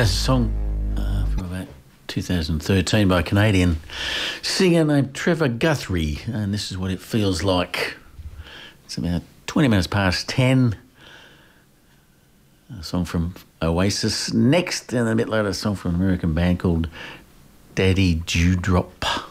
A song from about 2013 by a Canadian singer named Trevor Guthrie, and this is what it feels like. It's about 20 minutes past 10. A song from Oasis. Next, and a bit later, a song from an American band called Daddy Dewdrop.